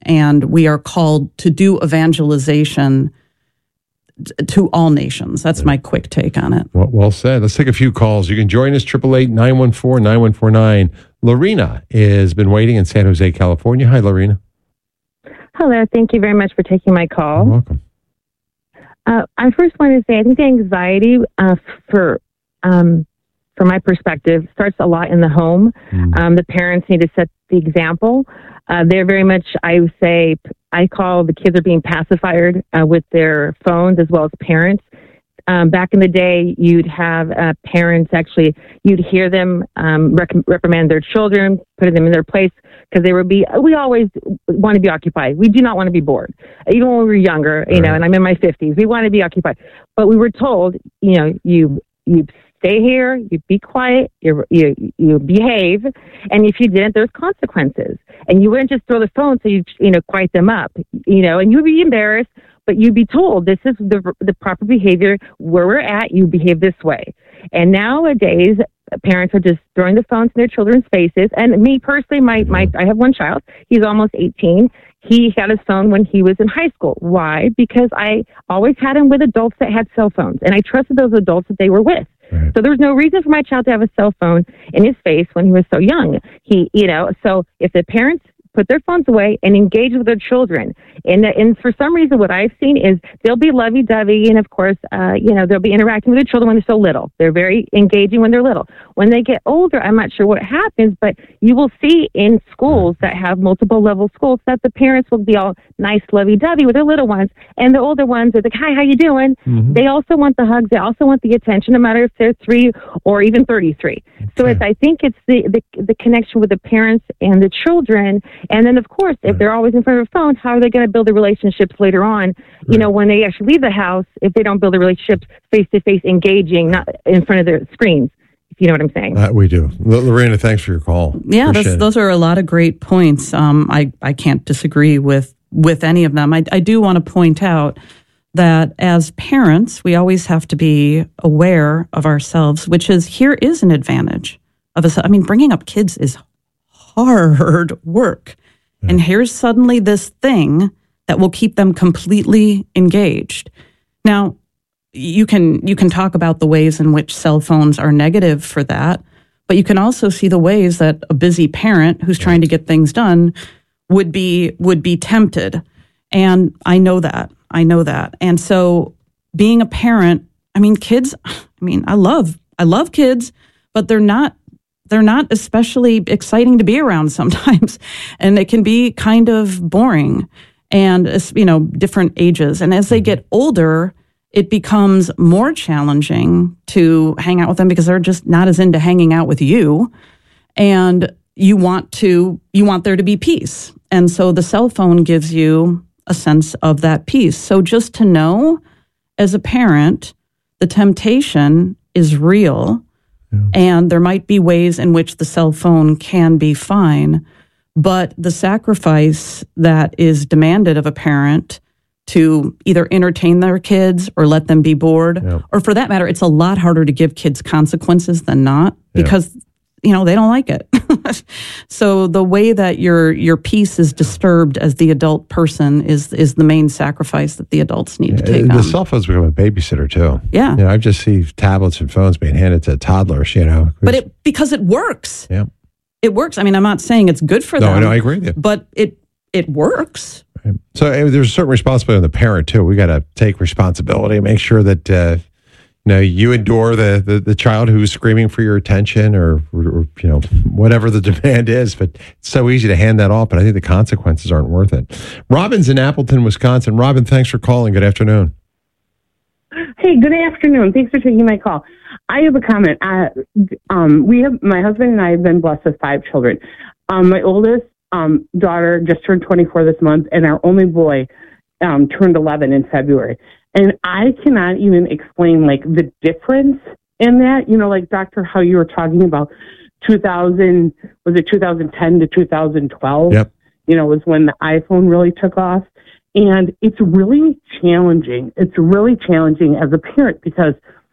and we are called to do evangelization to all nations. That's my quick take on it. Well said. Let's take a few calls. You can join us, 888-914-9149. Lorena has been waiting in San Jose, California. Hi, Lorena. Hello. Thank you very much for taking my call. You're welcome. I first want to say I think the anxiety from my perspective starts a lot in the home. The parents need to set the example. They're very much, I would say, I call the kids are being pacified with their phones as well as parents. Back in the day, you'd have parents actually, you'd hear them reprimand their children, putting them in their place, because we always want to be occupied. We do not want to be bored. Even when we were younger, you know, and I'm in my 50s, we want to be occupied. But we were told, you know, you stay here, you be quiet, you behave, and if you didn't, there's consequences. And you wouldn't just throw the phone so you quiet them up, you know, and you'd be embarrassed, but you'd be told this is the proper behavior. Where we're at, you behave this way. And nowadays, parents are just throwing the phones in their children's faces. And me personally, I have one child. He's almost 18. He got his phone when he was in high school. Why? Because I always had him with adults that had cell phones, and I trusted those adults that they were with. Right. So there's no reason for my child to have a cell phone in his face when he was so young. So if the parents put their phones away and engage with their children, and for some reason, what I've seen is they'll be lovey-dovey, and of course, they'll be interacting with their children when they're so little. They're very engaging when they're little. When they get older, I'm not sure what happens, but you will see in schools that have multiple level schools that the parents will be all nice, lovey-dovey with their little ones, and the older ones are like, "Hi, how you doing?" Mm-hmm. They also want the hugs. They also want the attention, no matter if they're 3 or even 33. Okay. So I think it's the connection with the parents and the children. And then, of course, if they're always in front of a phone, how are they going to build the relationships later on? You know, when they actually leave the house, if they don't build the relationships face-to-face, engaging, not in front of their screens, if you know what I'm saying. We do. Lorena, thanks for your call. Yeah, those are a lot of great points. I can't disagree with any of them. I do want to point out that as parents, we always have to be aware of ourselves, which is, here is an advantage of us. I mean, bringing up kids is hard work. Yeah. And here's suddenly this thing that will keep them completely engaged. Now, you can talk about the ways in which cell phones are negative for that, but you can also see the ways that a busy parent who's trying to get things done would be tempted. And I know that. And so being a parent, I mean, kids, I love kids, but they're not especially exciting to be around sometimes. And it can be kind of boring, and, different ages. And as they get older, it becomes more challenging to hang out with them because they're just not as into hanging out with you. And you want there to be peace. And so the cell phone gives you a sense of that peace. So just to know, as a parent, the temptation is real. Yeah. And there might be ways in which the cell phone can be fine, but the sacrifice that is demanded of a parent to either entertain their kids or let them be bored, or for that matter, it's a lot harder to give kids consequences than not, because they don't like it. So the way that your peace is disturbed as the adult person is the main sacrifice that the adults need to take on. The cell phones become a babysitter too. Yeah. I just see tablets and phones being handed to toddlers, But because it works. Yeah. It works. I mean, I'm not saying it's good for them. No, I agree with you. But it works. Right. So there's a certain responsibility on the parent too. We got to take responsibility and make sure that you endure the child who's screaming for your attention or whatever the demand is, but it's so easy to hand that off, but I think the consequences aren't worth it. Robin's in Appleton, Wisconsin. Robin, thanks for calling. Good afternoon. Hey, good afternoon. Thanks for taking my call. I have a comment. My husband and I have been blessed with 5 children. My oldest daughter just turned 24 this month, and our only boy turned 11 in February. And I cannot even explain the difference in that. Doctor, how you were talking about 2010 to 2012. Yep. Was when the iPhone really took off. And it's really challenging. It's really challenging as a parent because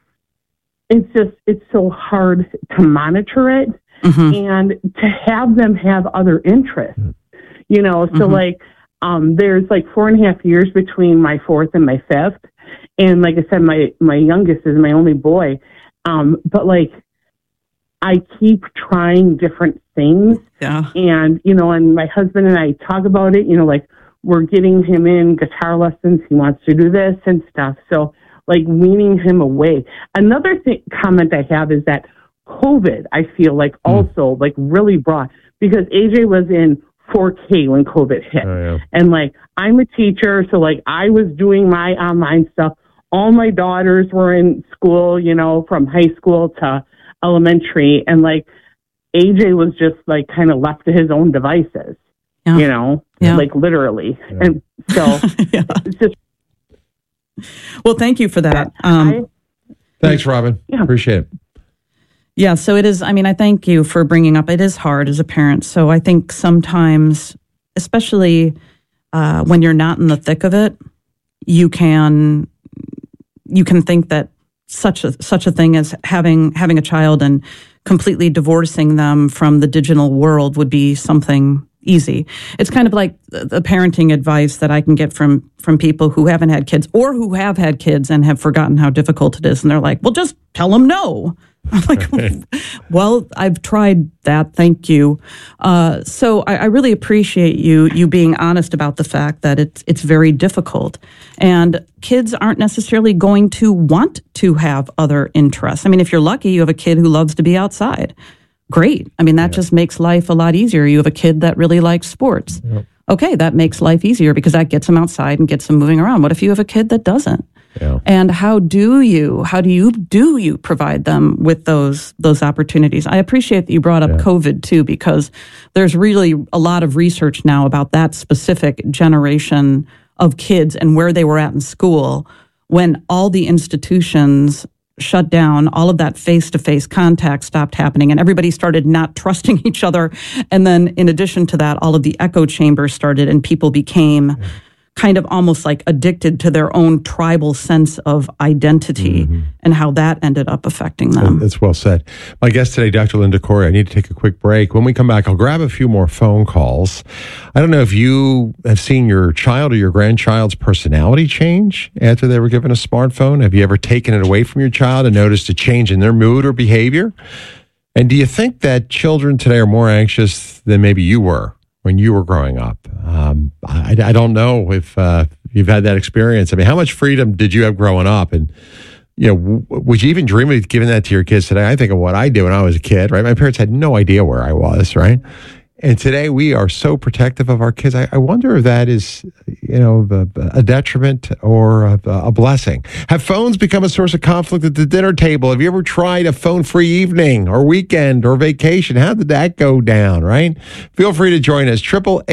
it's so hard to monitor it and to have them have other interests. So there's like 4.5 years between my fourth and my fifth. And like I said, my youngest is my only boy. But like, I keep trying different things. Yeah. And, and my husband and I talk about it, like we're getting him in guitar lessons. He wants to do this and stuff. So like weaning him away. Another comment I have is that COVID, I feel like also like really brought, because AJ was in 4K when COVID hit. Oh, yeah. And like, I'm a teacher. So like I was doing my online stuff. All my daughters were in school, from high school to elementary. And like AJ was just like kind of left to his own devices, like literally. Yeah. And so it's just. Well, thank you for that. Thanks, Robin. Yeah. Appreciate it. Yeah, so it is, I thank you for bringing up, it is hard as a parent. So I think sometimes, especially when you're not in the thick of it, you can think that such a thing as having a child and completely divorcing them from the digital world would be something easy. It's kind of like the parenting advice that I can get from people who haven't had kids or who have had kids and have forgotten how difficult it is. And they're like, well, just tell them no. I'm like, well, I've tried that. Thank you. So I really appreciate you being honest about the fact that it's very difficult. And kids aren't necessarily going to want to have other interests. If you're lucky, you have a kid who loves to be outside. Great. That just makes life a lot easier. You have a kid that really likes sports. Yep. Okay, that makes life easier because that gets them outside and gets them moving around. What if you have a kid that doesn't? Yeah. And how do you provide them with those opportunities? I appreciate that you brought up COVID too, because there's really a lot of research now about that specific generation of kids and where they were at in school when all the institutions shut down, all of that face-to-face contact stopped happening, and everybody started not trusting each other. And then in addition to that, all of the echo chambers started and people became kind of almost like addicted to their own tribal sense of identity and how that ended up affecting them. That's well said. My guest today, Dr. Linda Corey. I need to take a quick break. When we come back, I'll grab a few more phone calls. I don't know if you have seen your child or your grandchild's personality change after they were given a smartphone. Have you ever taken it away from your child and noticed a change in their mood or behavior? And do you think that children today are more anxious than maybe you were when you were growing up? I don't know if you've had that experience. How much freedom did you have growing up? And, would you even dream of giving that to your kids today? I think of what I did when I was a kid, right? My parents had no idea where I was, right? And today we are so protective of our kids. I wonder if that is, a detriment or a blessing. Have phones become a source of conflict at the dinner table? Have you ever tried a phone-free evening or weekend or vacation? How did that go down, right? Feel free to join us,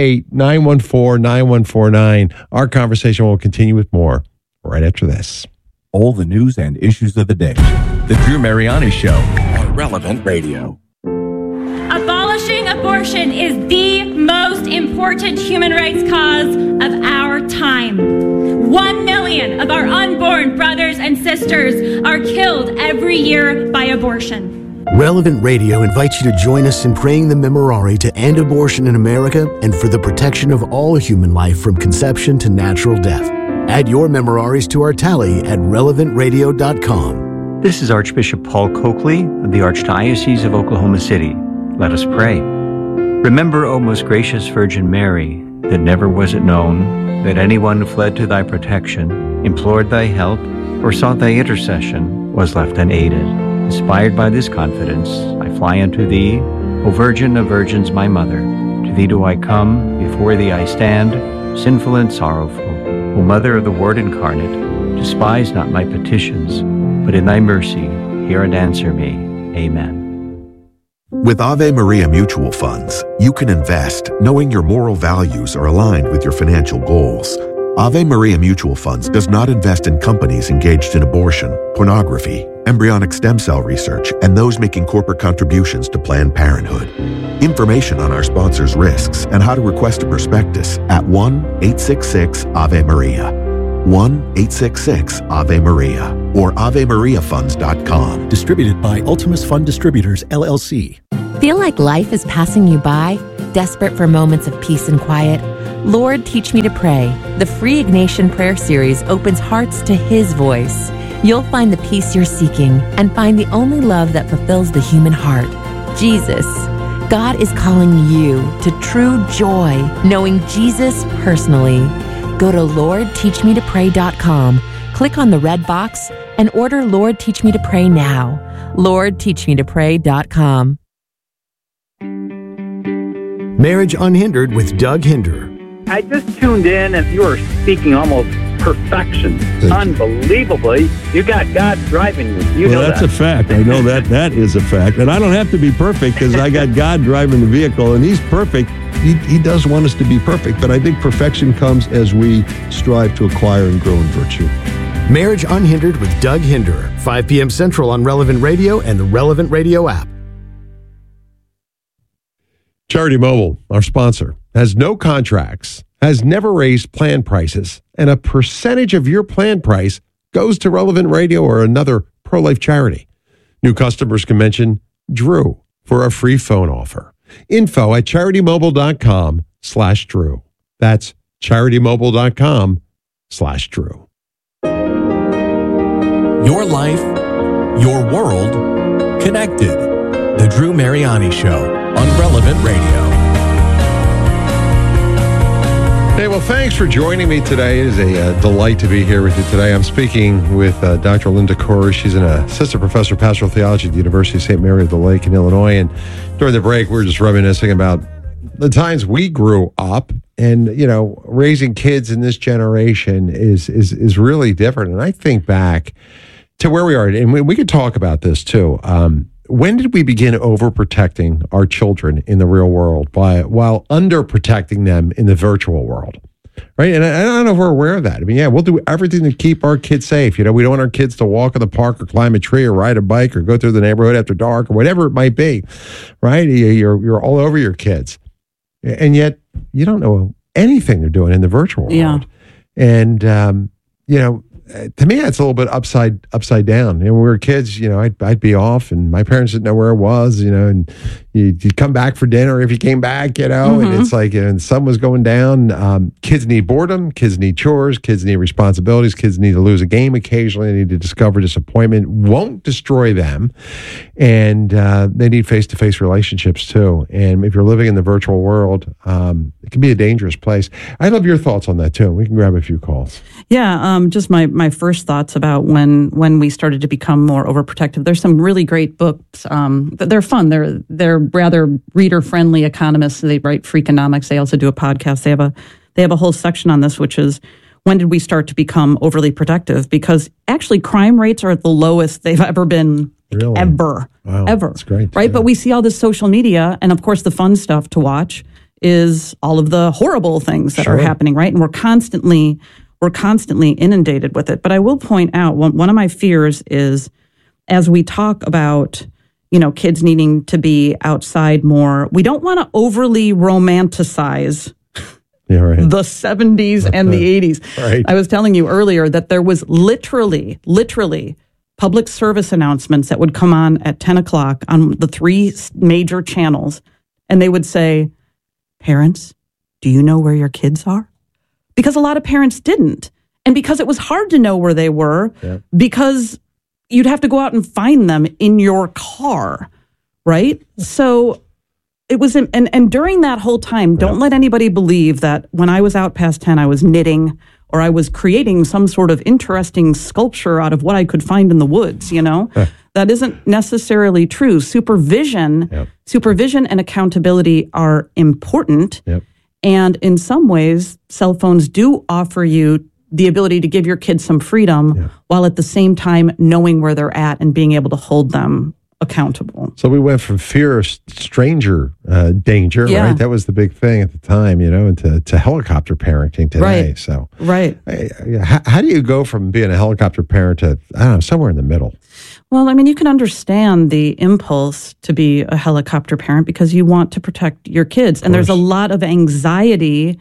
888-914-9149. Our conversation will continue with more right after this. All the news and issues of the day. The Drew Mariani Show on Relevant Radio. Abolishing abortion is the most important human rights cause of our time. 1 million of our unborn brothers and sisters are killed every year by abortion. Relevant Radio invites you to join us in praying the Memorare to end abortion in America and for the protection of all human life from conception to natural death. Add your Memoraries to our tally at relevantradio.com. This is Archbishop Paul Coakley of the Archdiocese of Oklahoma City. Let us pray. Remember, O most gracious Virgin Mary, that never was it known that anyone who fled to thy protection, implored thy help, or sought thy intercession was left unaided. Inspired by this confidence, I fly unto thee, O Virgin of Virgins, my Mother. To thee do I come, before thee I stand, sinful and sorrowful. O Mother of the Word incarnate, despise not my petitions, but in thy mercy hear and answer me. Amen. With Ave Maria Mutual Funds, you can invest knowing your moral values are aligned with your financial goals. Ave Maria Mutual Funds does not invest in companies engaged in abortion, pornography, embryonic stem cell research, and those making corporate contributions to Planned Parenthood. Information on our sponsors' risks and how to request a prospectus at 1-866-AVE-MARIA. 1-866-AVE-MARIA or AveMariaFunds.com. Distributed by Ultimus Fund Distributors, LLC. Feel like life is passing you by? Desperate for moments of peace and quiet? Lord, Teach Me to Pray, the free Ignatian prayer series, opens hearts to His voice. You'll find the peace you're seeking and find the only love that fulfills the human heart, Jesus. God is calling you to true joy, knowing Jesus personally. Go to LordTeachMeToPray.com, click on the red box, and order Lord, Teach Me to Pray now. LordTeachMeToPray.com. Marriage Unhindered with Doug Hinder. I just tuned in and you were speaking almost perfection. Unbelievably. You got God driving you. You know that's that. a fact. I know that. That is a fact. And I don't have to be perfect because I got God driving the vehicle and He's perfect. He does want us to be perfect, but I think perfection comes as we strive to acquire and grow in virtue. Marriage Unhindered with Doug Hinder, 5 p.m. Central on Relevant Radio and the Relevant Radio app. Charity Mobile, our sponsor, has no contracts, has never raised plan prices, and a percentage of your plan price goes to Relevant Radio or another pro-life charity. New customers can mention Drew for a free phone offer. Info at CharityMobile.com/Drew. That's CharityMobile.com/Drew. Your life, your world, connected. The Drew Mariani Show on Relevant Radio. Hey, well, thanks for joining me today. It is a delight to be here with you today. I'm speaking with Dr. Linda Corey. She's an assistant professor of pastoral theology at the University of St. Mary of the Lake in Illinois. And during the break, we were just reminiscing about the times we grew up. And, you know, raising kids in this generation is really different. And I think back to where we are, and we could talk about this too. When did we begin overprotecting our children in the real world while underprotecting them in the virtual world? Right? And I don't know if we're aware of that. I mean, yeah, we'll do everything to keep our kids safe. You know, we don't want our kids to walk in the park or climb a tree or ride a bike or go through the neighborhood after dark or whatever it might be. Right? You're all over your kids. And yet you don't know anything they're doing in the virtual world. Yeah. And, you know, to me, it's a little bit upside down. And when we were kids, you know, I'd be off, and my parents didn't know where I was, you know, and you'd come back for dinner if you came back, you know, and it's like, and the sun was going down. Kids need boredom, kids need chores, kids need responsibilities, kids need to lose a game occasionally, they need to discover disappointment. Won't destroy them, and they need face-to-face relationships too. And if you're living in the virtual world, it can be a dangerous place. I'd love your thoughts on that too. We can grab a few calls. Yeah, just my first thoughts about when we started to become more overprotective. There's some really great books. They're fun. They're rather reader-friendly economists. They write Freakonomics. They also do a podcast. They have a whole section on this, which is when did we start to become overly protective? Because actually, crime rates are at the lowest they've ever been. Really? Ever. Wow, ever. That's great. Right? Yeah. But we see all this social media, and of course, the fun stuff to watch is all of the horrible things that are happening, right? And we're constantly inundated with it. But I will point out, one of my fears is, as we talk about, you know, kids needing to be outside more, we don't want to overly romanticize the 70s and the 80s. Right. I was telling you earlier that there was literally public service announcements that would come on at 10 o'clock on the 3 major channels, and they would say, "Parents, do you know where your kids are?" Because a lot of parents didn't. And because it was hard to know where they were, because you'd have to go out and find them in your car, right? So it was, and during that whole time, don't let anybody believe that when I was out past 10, I was knitting or I was creating some sort of interesting sculpture out of what I could find in the woods, you know? That isn't necessarily true. Supervision and accountability are important. And in some ways, cell phones do offer you the ability to give your kids some freedom while at the same time knowing where they're at and being able to hold them accountable. So we went from fear of stranger danger, right? That was the big thing at the time, you know, and to helicopter parenting today. Right. So, how do you go from being a helicopter parent to, I don't know, somewhere in the middle? Well, I mean, you can understand the impulse to be a helicopter parent because you want to protect your kids. And there's a lot of anxiety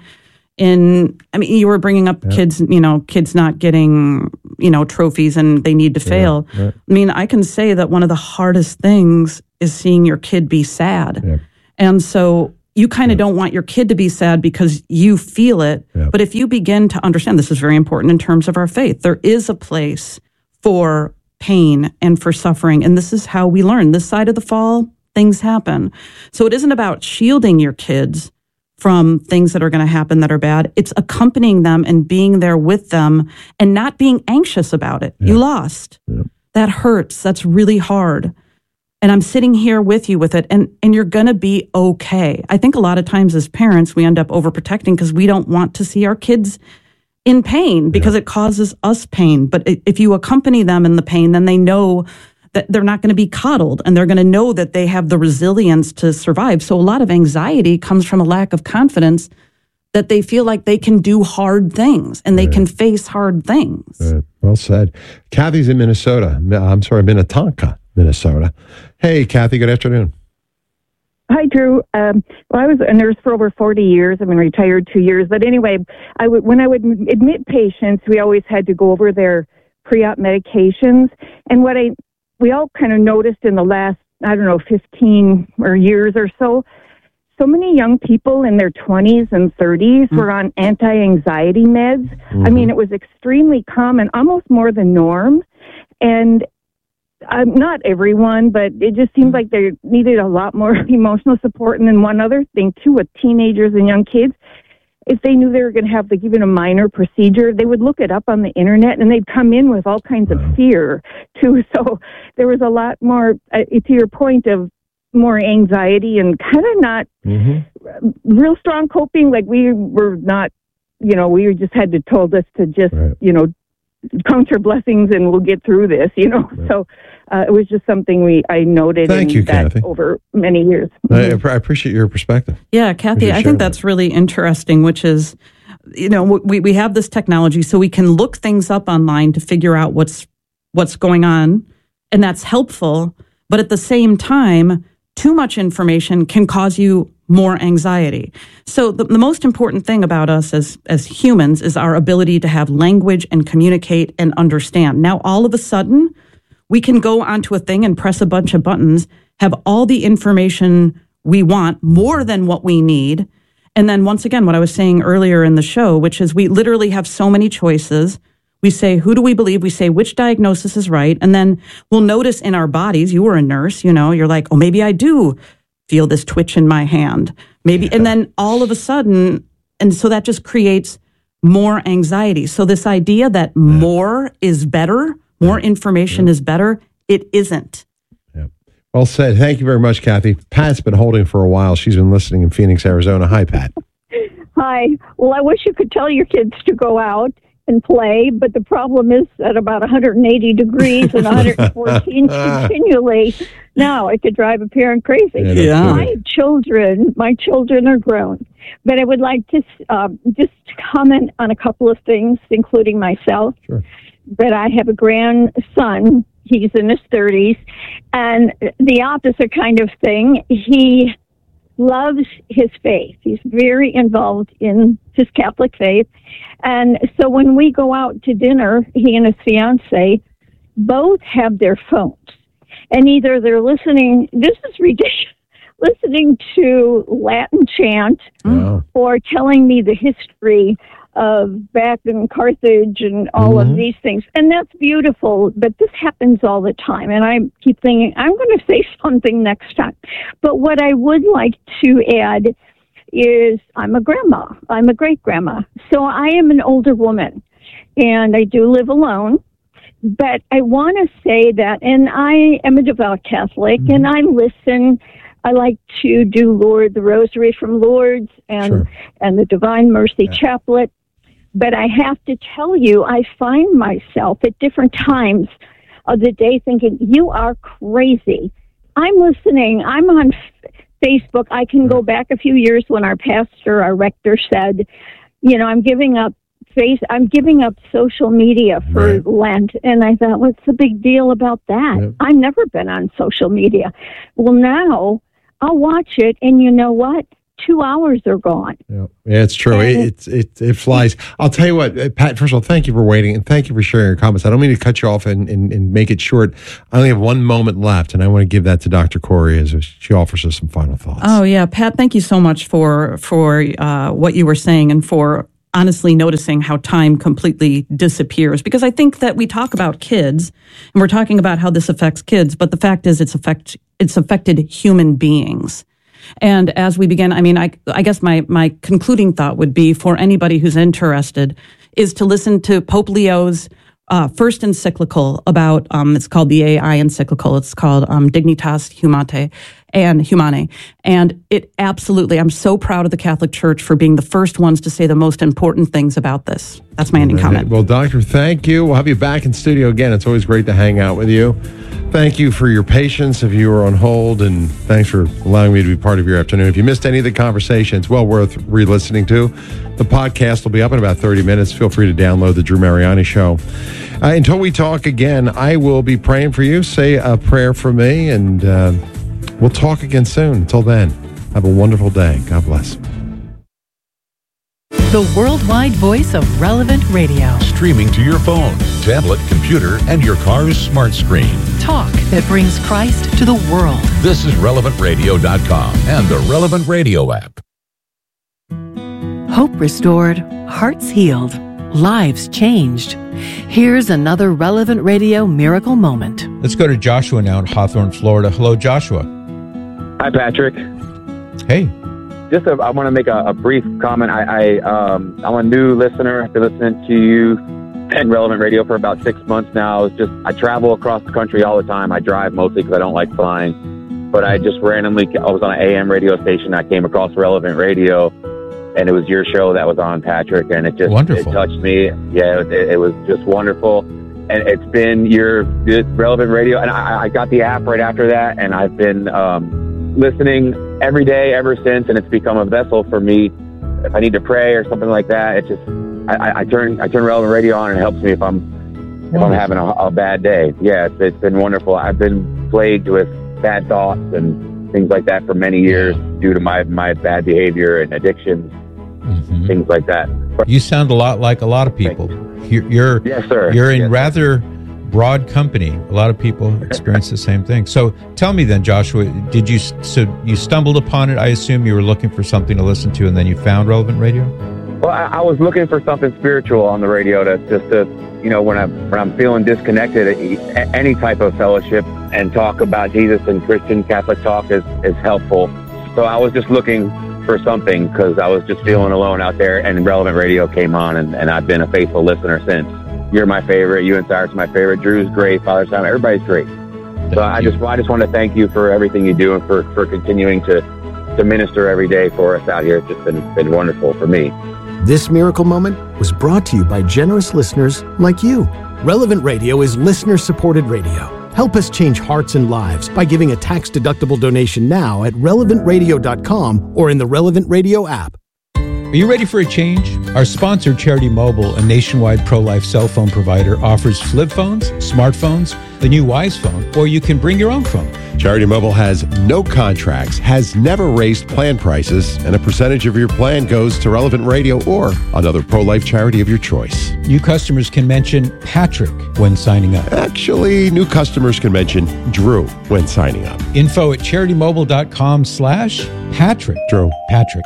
I mean, you were bringing up kids, you know, kids not getting, you know, trophies and they need to fail. I mean, I can say that one of the hardest things is seeing your kid be sad. And so you kind of don't want your kid to be sad because you feel it. Yep. But if you begin to understand, this is very important in terms of our faith, there is a place for pain and for suffering. And this is how we learn. This side of the fall, things happen. So it isn't about shielding your kids from things that are going to happen that are bad. It's accompanying them and being there with them and not being anxious about it. You lost. That hurts. That's really hard. And I'm sitting here with you with it, and you're going to be okay. I think a lot of times as parents, we end up overprotecting because we don't want to see our kids in pain because it causes us pain. But if you accompany them in the pain, then they know that they're not going to be coddled, and they're going to know that they have the resilience to survive. So a lot of anxiety comes from a lack of confidence that they feel like they can do hard things and they can face hard things. Well said. Kathy's in Minnesota. I'm sorry, Minnetonka, Minnesota. Hey, Kathy, good afternoon. Hi, Drew. Well, I was a nurse for over 40 years. I've been retired 2 years. But anyway, when I would admit patients, we always had to go over their pre-op medications. And we all kind of noticed in the last, 15 years or so, so many young people in their 20s and 30s were on anti-anxiety meds. Mm-hmm. I mean, it was extremely common, almost more than norm. And not everyone, but it just seemed like they needed a lot more emotional support. And then one other thing, too, with teenagers and young kids, if they knew they were going to have even a minor procedure, they would look it up on the internet, and they'd come in with all kinds of fear, too. So there was a lot more, to your point, of more anxiety and kind of not real strong coping. Like we were not, we just had to told us to just, count your blessings and we'll get through this, So it was just something I noted. Thank you, Kathy. Over many years. I appreciate your perspective. Yeah, Kathy, I think that's really interesting, which is, we have this technology so we can look things up online to figure out what's going on, and that's helpful. But at the same time, too much information can cause you more anxiety. So the most important thing about us as humans is our ability to have language and communicate and understand. Now, all of a sudden, we can go onto a thing and press a bunch of buttons, have all the information we want, more than what we need. And then once again, what I was saying earlier in the show, which is we literally have so many choices. We say, who do we believe? We say, which diagnosis is right? And then we'll notice in our bodies, you were a nurse, you're like, oh, maybe I do feel this twitch in my hand. Maybe, and then all of a sudden, and so that just creates more anxiety. So this idea that more is better, more information is better, it isn't. Yeah. Well said. Thank you very much, Kathy. Pat's been holding for a while. She's been listening in Phoenix, Arizona. Hi, Pat. Hi. Well, I wish you could tell your kids to go out and play, but the problem is at about 180 degrees and 114 continually. Now it could drive a parent crazy. Yeah. My children are grown, but I would like to just comment on a couple of things, including myself. Sure. But I have a grandson. He's in his 30s, and the opposite kind of thing. He loves his faith. He's very involved in his Catholic faith. And so when we go out to dinner, he and his fiance both have their phones. And either they're listening, this is ridiculous, listening to Latin chant or telling me the history of back in Carthage and all of these things. And that's beautiful, but this happens all the time. And I keep thinking, I'm going to say something next time. But what I would like to add is I'm a grandma. I'm a great-grandma. So I am an older woman, and I do live alone. But I want to say that, and I am a devout Catholic, and I listen. I like to do the Rosary from Lourdes and the Divine Mercy Chaplet. But I have to tell you, I find myself at different times of the day thinking, you are crazy. I'm listening. I'm on Facebook. I can go back a few years when our rector said, I'm giving up social media for Lent. And I thought, what's the big deal about that? Yep. I've never been on social media. Well, now I'll watch it. And you know what? 2 hours are gone. Yeah, it's true. It flies. I'll tell you what, Pat, first of all, thank you for waiting and thank you for sharing your comments. I don't mean to cut you off and make it short. I only have 1 moment left, and I want to give that to Dr. Corey as she offers us some final thoughts. Oh, yeah. Pat, thank you so much for what you were saying and for honestly noticing how time completely disappears. Because I think that we talk about kids, and we're talking about how this affects kids, but the fact is it's affected human beings. And as we begin, I mean, I guess my concluding thought would be for anybody who's interested is to listen to Pope Leo's first encyclical about, it's called the AI encyclical. It's called Dignitas Humanae. And it absolutely, I'm so proud of the Catholic Church for being the first ones to say the most important things about this. That's my ending comment. Well, Doctor, thank you. We'll have you back in studio again. It's always great to hang out with you. Thank you for your patience if you were on hold, and thanks for allowing me to be part of your afternoon. If you missed any of the conversation, it's well worth re-listening to. The podcast will be up in about 30 minutes. Feel free to download the Drew Mariani Show. Until we talk again, I will be praying for you. Say a prayer for me, and we'll talk again soon. Until then, have a wonderful day. God bless. The worldwide voice of Relevant Radio. Streaming to your phone, tablet, computer, and your car's smart screen. Talk that brings Christ to the world. This is RelevantRadio.com and the Relevant Radio app. Hope restored, hearts healed, lives changed. Here's another Relevant Radio miracle moment. Let's go to Joshua now in Hawthorne, Florida. Hello, Joshua. Hi, Patrick. Hey. I want to make a brief comment. I'm a new listener. I've been listening to you and Relevant Radio for about 6 months now. I travel across the country all the time. I drive mostly because I don't like flying. But I just randomly, I was on an AM radio station. I came across Relevant Radio, and it was your show that was on, Patrick, and it touched me. Yeah, it was just wonderful. And it's been your Relevant Radio, and I got the app right after that, and I've been listening every day ever since, and it's become a vessel for me. If I need to pray or something like that, it's just I turn Relevant Radio on, and it helps me if I'm having a bad day. Yeah, it's been wonderful. I've been plagued with bad thoughts and things like that for many years due to my bad behavior and addictions, things like that. You sound a lot like a lot of people. You're yes, sir. You're in rather broad company. A lot of people experience the same thing. So tell me then, Joshua, you stumbled upon it? I assume you were looking for something to listen to, and then you found Relevant Radio? Well, I was looking for something spiritual on the radio when I'm feeling disconnected, any type of fellowship and talk about Jesus and Christian Catholic talk is helpful. So I was just looking for something because I was just feeling alone out there, and Relevant Radio came on, and I've been a faithful listener since. You're my favorite. You and Cyrus are my favorite. Drew's great. Father Simon, everybody's great. So I just want to thank you for everything you do and for continuing to minister every day for us out here. It's just been wonderful for me. This miracle moment was brought to you by generous listeners like you. Relevant Radio is listener-supported radio. Help us change hearts and lives by giving a tax-deductible donation now at relevantradio.com or in the Relevant Radio app. Are you ready for a change? Our sponsor, Charity Mobile, a nationwide pro-life cell phone provider, offers flip phones, smartphones, the new Wise phone, or you can bring your own phone. Charity Mobile has no contracts, has never raised plan prices, and a percentage of your plan goes to Relevant Radio or another pro-life charity of your choice. New customers can mention Patrick when signing up. Actually, new customers can mention Drew when signing up. Info at CharityMobile.com/Patrick. Drew. Patrick.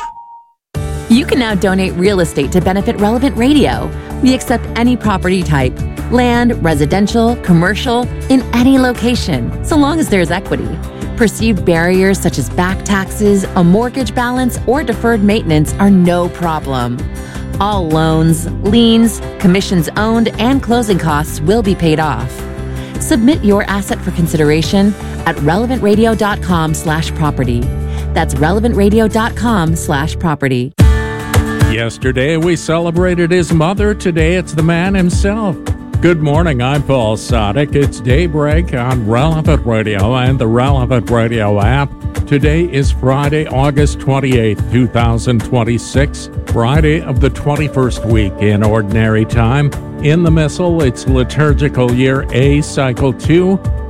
You can now donate real estate to benefit Relevant Radio. We accept any property type, land, residential, commercial, in any location, so long as there's equity. Perceived barriers such as back taxes, a mortgage balance, or deferred maintenance are no problem. All loans, liens, commissions owned, and closing costs will be paid off. Submit your asset for consideration at relevantradio.com/property. That's relevantradio.com/property. Yesterday, we celebrated his mother. Today, it's the man himself. Good morning, I'm Paul Sadek. It's Daybreak on Relevant Radio and the Relevant Radio app. Today is Friday, August 28, 2026, Friday of the 21st week in Ordinary Time. In the Missal, it's Liturgical Year A, Cycle 2,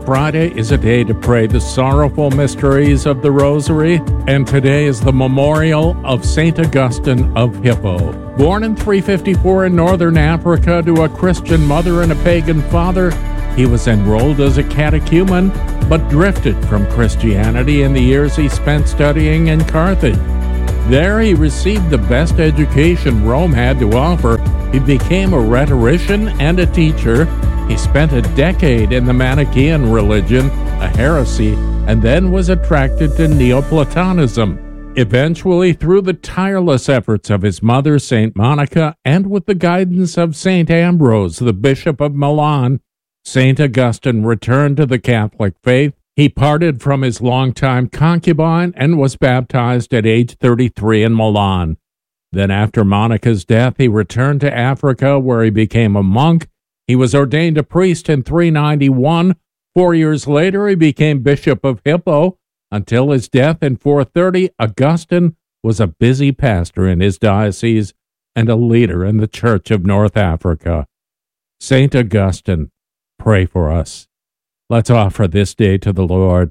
Friday is a day to pray the sorrowful mysteries of the Rosary, and today is the memorial of St. Augustine of Hippo. Born in 354 in northern Africa to a Christian mother and a pagan father, he was enrolled as a catechumen, but drifted from Christianity in the years he spent studying in Carthage. There he received the best education Rome had to offer. He became a rhetorician and a teacher. He spent a decade in the Manichaean religion, a heresy, and then was attracted to Neoplatonism. Eventually, through the tireless efforts of his mother, St. Monica, and with the guidance of St. Ambrose, the Bishop of Milan, St. Augustine returned to the Catholic faith. He parted from his longtime concubine and was baptized at age 33 in Milan. Then after Monica's death, he returned to Africa where he became a monk. He was ordained a priest in 391. 4 years later, he became Bishop of Hippo. Until his death in 430, Augustine was a busy pastor in his diocese and a leader in the Church of North Africa. St. Augustine, pray for us. Let's offer this day to the Lord.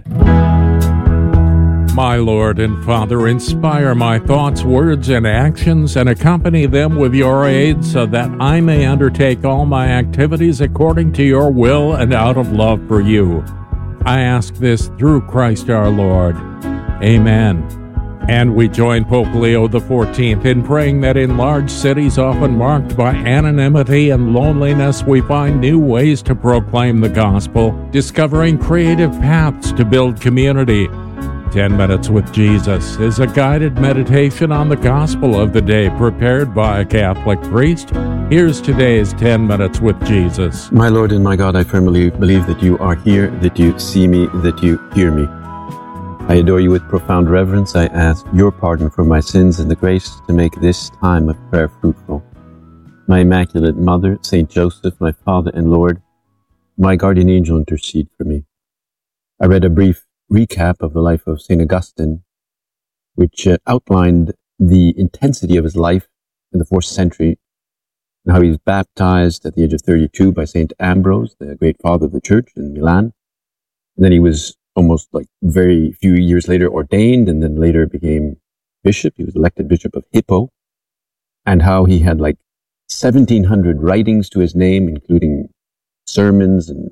My Lord and Father, inspire my thoughts, words, and actions, and accompany them with your aid so that I may undertake all my activities according to your will and out of love for you. I ask this through Christ our Lord. Amen. And we join Pope Leo XIV in praying that in large cities often marked by anonymity and loneliness, we find new ways to proclaim the gospel, discovering creative paths to build community. 10 Minutes with Jesus is a guided meditation on the gospel of the day prepared by a Catholic priest. Here's today's 10 Minutes with Jesus. My Lord and my God, I firmly believe that you are here, that you see me, that you hear me. I adore you with profound reverence. I ask your pardon for my sins and the grace to make this time of prayer fruitful. My Immaculate Mother, Saint Joseph, my Father and Lord, my guardian angel, intercede for me. I read a brief recap of the life of St. Augustine, which outlined the intensity of his life in the 4th century and how he was baptized at the age of 32 by St. Ambrose, the great father of the church in Milan. And then he was almost like very few years later ordained and then later became bishop. He was elected Bishop of Hippo, and how he had like 1,700 writings to his name, including sermons and,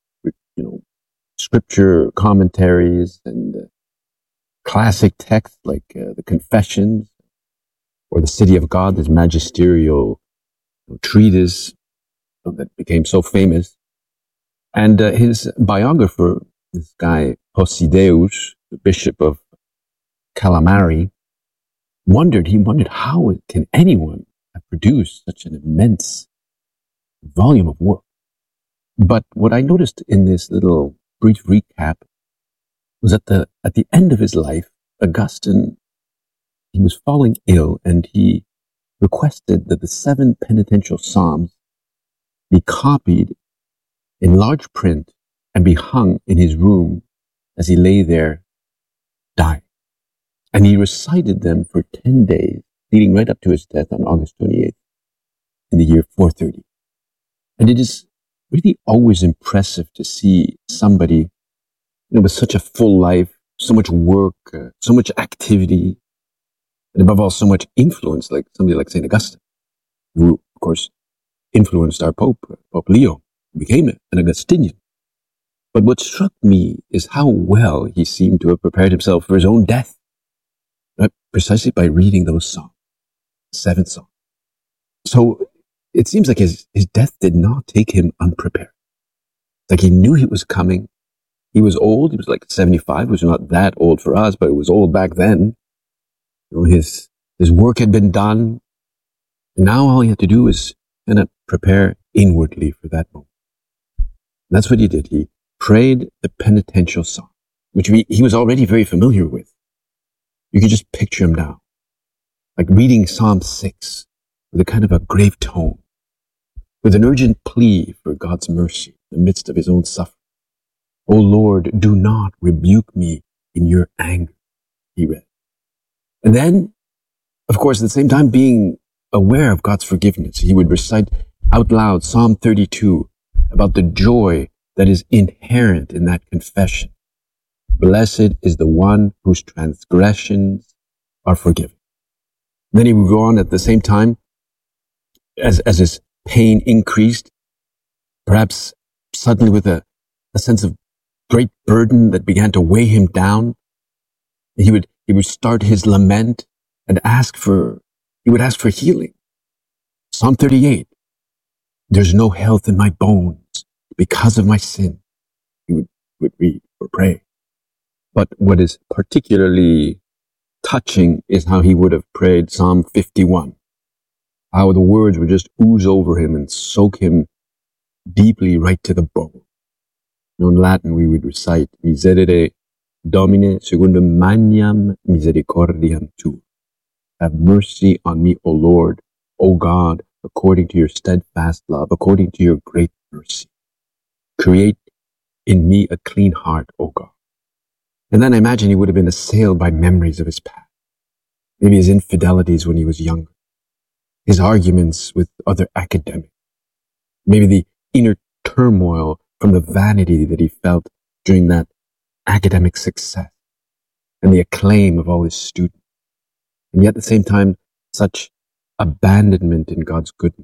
scripture commentaries and classic texts like the Confessions or the City of God, this magisterial treatise that became so famous. And his biographer, this guy Posideus, the Bishop of Calamari, wondered how can anyone have produced such an immense volume of work. But what I noticed in this little brief recap was at the end of his life, Augustine, he was falling ill, and he requested that the 7 penitential psalms be copied in large print and be hung in his room as he lay there dying. And he recited them for 10 days, leading right up to his death on August 28th in the year 430. And it is really always impressive to see somebody with such a full life, so much work, so much activity, and above all, so much influence, like somebody like St. Augustine, who, of course, influenced our Pope Leo, who became an Augustinian. But what struck me is how well he seemed to have prepared himself for his own death, right? Precisely by reading those songs, 7 songs. So it seems like his death did not take him unprepared. Like he knew he was coming. He was old. He was like 75, which was not that old for us, but it was old back then. His work had been done. And now all he had to do was kind of prepare inwardly for that moment. And that's what he did. He prayed the penitential psalm, which he was already very familiar with. You could just picture him now, like reading Psalm 6 with a kind of a grave tone, with an urgent plea for God's mercy in the midst of his own suffering. O Lord, do not rebuke me in your anger, he read. And then, of course, at the same time, being aware of God's forgiveness, he would recite out loud Psalm 32 about the joy that is inherent in that confession. Blessed is the one whose transgressions are forgiven. Then he would go on at the same time, as his pain increased, perhaps suddenly with a sense of great burden that began to weigh him down. He would start his lament and he would ask for healing. Psalm 38, there's no health in my bones because of my sin. He would read or pray. But what is particularly touching is how he would have prayed Psalm 51. How the words would just ooze over him and soak him deeply right to the bone. In Latin, we would recite, Miserere Domine secundum magnam misericordiam tu. Have mercy on me, O Lord, O God, according to your steadfast love, according to your great mercy. Create in me a clean heart, O God. And then I imagine he would have been assailed by memories of his past. Maybe his infidelities when he was younger. His arguments with other academics. Maybe the inner turmoil from the vanity that he felt during that academic success and the acclaim of all his students. And yet at the same time, such abandonment in God's goodness.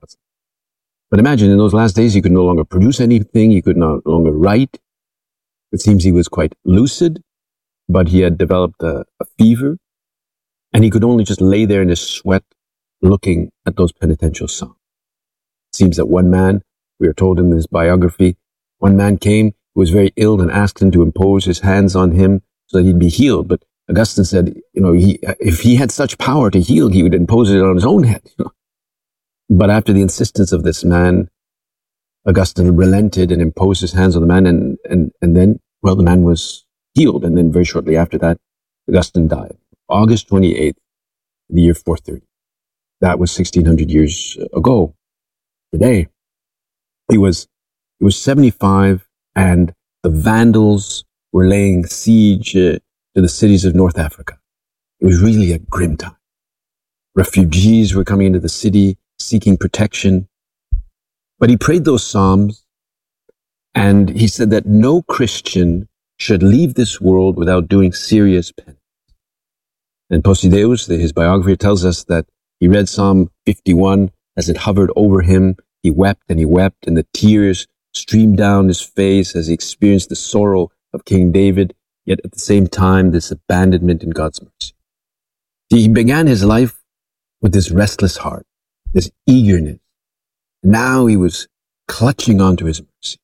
But imagine in those last days, he could no longer produce anything. He could no longer write. It seems he was quite lucid, but he had developed a fever, and he could only just lay there in his sweat looking at those penitential psalms. It seems that one man, we are told in his biography, one man came who was very ill and asked him to impose his hands on him so that he'd be healed. But Augustine said, if he had such power to heal, he would impose it on his own head. But after the insistence of this man, Augustine relented and imposed his hands on the man, and then, well, the man was healed. And then very shortly after that, Augustine died. August 28th, the year 430. That was 1600 years ago. Today, he was 75, and the Vandals were laying siege to the cities of North Africa. It was really a grim time. Refugees were coming into the city, seeking protection. But he prayed those psalms, and he said that no Christian should leave this world without doing serious penance. And Posideus, his biographer, tells us that he read Psalm 51 as it hovered over him. He wept, and the tears streamed down his face as he experienced the sorrow of King David, yet at the same time, this abandonment in God's mercy. He began his life with this restless heart, this eagerness. Now he was clutching onto his mercy.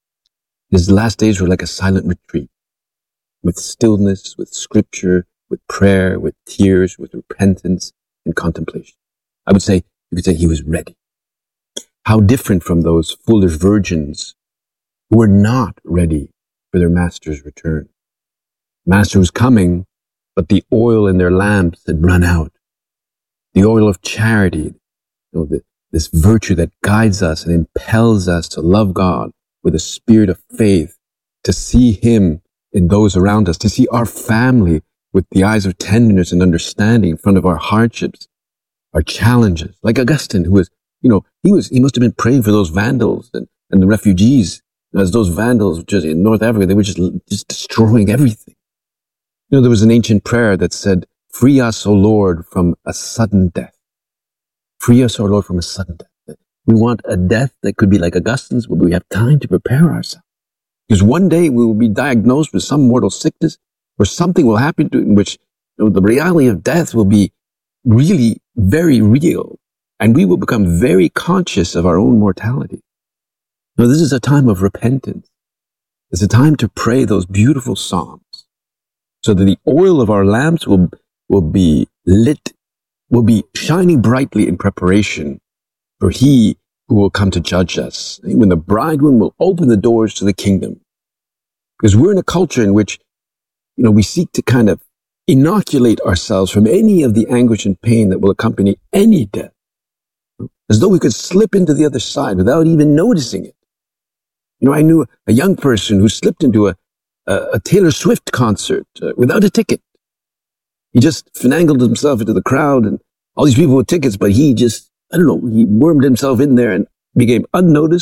His last days were like a silent retreat, with stillness, with scripture, with prayer, with tears, with repentance and contemplation. You could say he was ready. How different from those foolish virgins who were not ready for their master's return. Master was coming, but the oil in their lamps had run out. The oil of charity, this virtue that guides us and impels us to love God with a spirit of faith, to see Him in those around us, to see our family with the eyes of tenderness and understanding in front of our hardships, our challenges. Like Augustine, who was, he must have been praying for those Vandals and the refugees. As those Vandals just in North Africa, they were just destroying everything. There was an ancient prayer that said, "Free us, O Lord, from a sudden death." Free us, O Lord, from a sudden death. We want a death that could be like Augustine's, where we have time to prepare ourselves. Because one day we will be diagnosed with some mortal sickness, or something will happen in which the reality of death will be really very real, and we will become very conscious of our own mortality. This is a time of repentance. It's a time to pray those beautiful psalms, so that the oil of our lamps will be lit, will be shining brightly in preparation for He who will come to judge us, when the bridegroom will open the doors to the kingdom. Because we're in a culture in which, we seek to kind of inoculate ourselves from any of the anguish and pain that will accompany any death, as though we could slip into the other side without even noticing it. I knew a young person who slipped into a Taylor Swift concert without a ticket. He just finagled himself into the crowd and all these people with tickets, but he just, he wormed himself in there and became unnoticed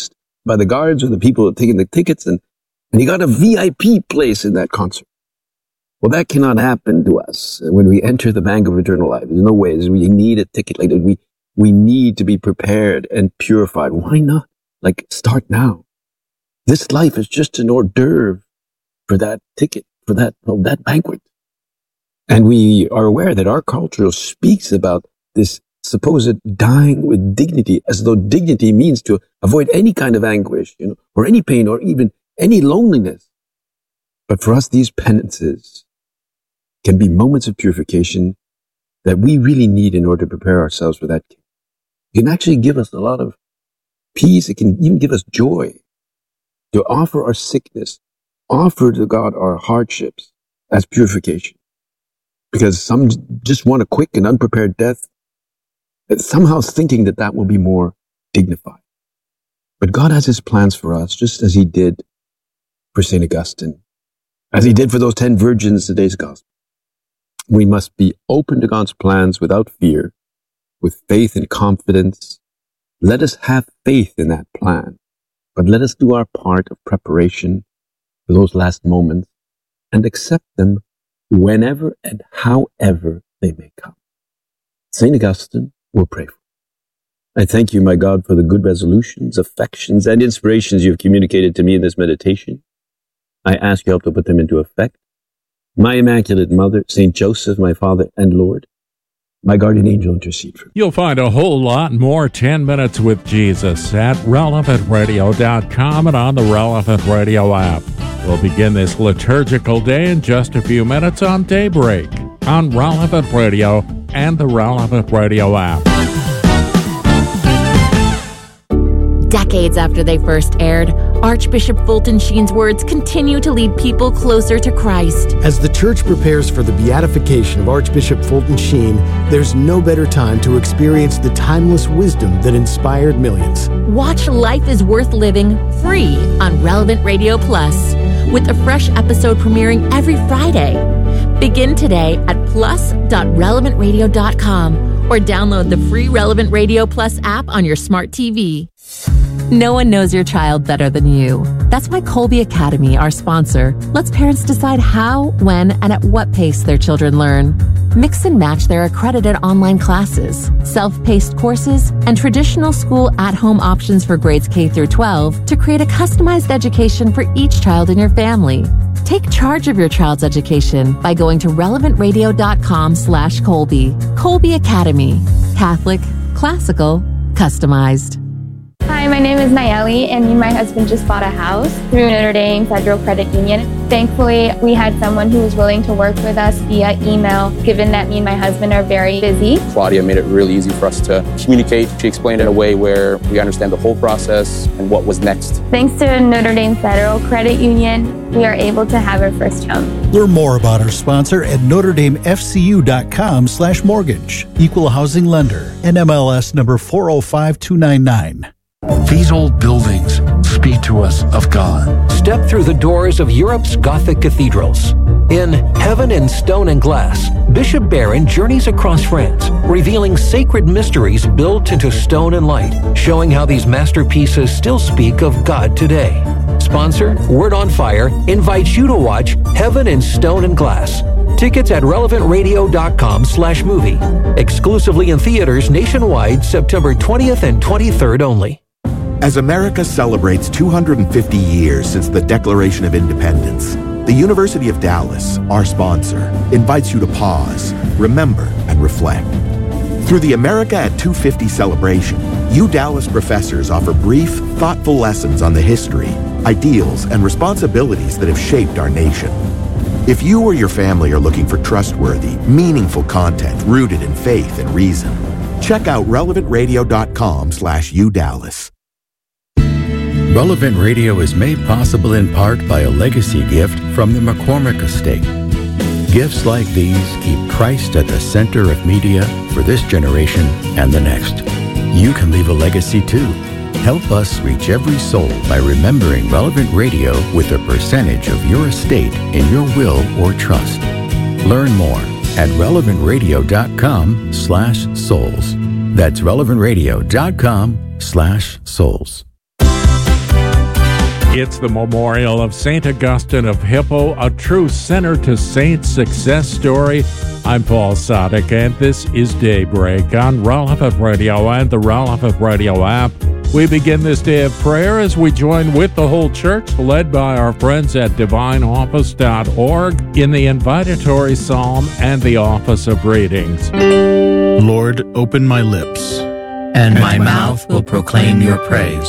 by the guards or the people taking the tickets, and he got a VIP place in that concert. Well, that cannot happen to us when we enter the bank of eternal life. There's no way. We need a ticket like that. We need to be prepared and purified. Why not? Like, start now. This life is just an hors d'oeuvre for that ticket, for that banquet. And we are aware that our culture speaks about this supposed dying with dignity, as though dignity means to avoid any kind of anguish, or any pain, or even any loneliness. But for us, these penances can be moments of purification that we really need in order to prepare ourselves for that. It can actually give us a lot of peace. It can even give us joy to offer our sickness, offer to God our hardships as purification. Because some just want a quick and unprepared death, somehow thinking that will be more dignified. But God has his plans for us, just as he did for St. Augustine, as he did for those 10 virgins in today's gospel. We must be open to God's plans without fear, with faith and confidence. Let us have faith in that plan, but let us do our part of preparation for those last moments and accept them whenever and however they may come. St. Augustine will pray for you. I thank you, my God, for the good resolutions, affections, and inspirations you have communicated to me in this meditation. I ask you help to put them into effect. My Immaculate Mother, St. Joseph, my Father and Lord, my guardian angel, intercede for me. You'll find a whole lot more 10 Minutes with Jesus at relevantradio.com and on the Relevant Radio app. We'll begin this liturgical day in just a few minutes on Daybreak on Relevant Radio and the Relevant Radio app. Decades after they first aired, Archbishop Fulton Sheen's words continue to lead people closer to Christ. As the Church prepares for the beatification of Archbishop Fulton Sheen, there's no better time to experience the timeless wisdom that inspired millions. Watch Life is Worth Living free on Relevant Radio Plus, with a fresh episode premiering every Friday. Begin today at plus.relevantradio.com or download the free Relevant Radio Plus app on your smart TV. No one knows your child better than you. That's why Colby Academy, our sponsor, lets parents decide how, when, and at what pace their children learn. Mix and match their accredited online classes, self-paced courses, and traditional school at-home options for grades K through 12 to create a customized education for each child in your family. Take charge of your child's education by going to relevantradio.com/Colby. Colby Academy. Catholic, classical, customized. Hi, my name is Nayeli, and me and my husband just bought a house through Notre Dame Federal Credit Union. Thankfully, we had someone who was willing to work with us via email, given that me and my husband are very busy. Claudia made it really easy for us to communicate. She explained it in a way where we understand the whole process and what was next. Thanks to Notre Dame Federal Credit Union, we are able to have our first home. Learn more about our sponsor at NotreDameFCU.com/mortgage. Equal housing lender. NMLS number 405299. These old buildings speak to us of God. Step through the doors of Europe's Gothic cathedrals. In Heaven in Stone and Glass, Bishop Barron journeys across France, revealing sacred mysteries built into stone and light, showing how these masterpieces still speak of God today. Sponsor, Word on Fire, invites you to watch Heaven in Stone and Glass. Tickets at relevantradio.com/movie. Exclusively in theaters nationwide, September 20th and 23rd only. As America celebrates 250 years since the Declaration of Independence, the University of Dallas, our sponsor, invites you to pause, remember, and reflect. Through the America at 250 celebration, you Dallas professors offer brief, thoughtful lessons on the history, ideals, and responsibilities that have shaped our nation. If you or your family are looking for trustworthy, meaningful content rooted in faith and reason, check out relevantradio.com/udallas. Relevant Radio is made possible in part by a legacy gift from the McCormick Estate. Gifts like these keep Christ at the center of media for this generation and the next. You can leave a legacy too. Help us reach every soul by remembering Relevant Radio with a percentage of your estate in your will or trust. Learn more at relevantradio.com/souls. That's relevantradio.com/souls. It's the memorial of St. Augustine of Hippo, a true sinner to saint success story. I'm Paul Sadek, and this is Daybreak on Relevant Radio and the Relevant Radio app. We begin this day of prayer as we join with the whole church, led by our friends at divineoffice.org, in the invitatory psalm and the office of readings. Lord, open my lips, and my mouth will proclaim your praise.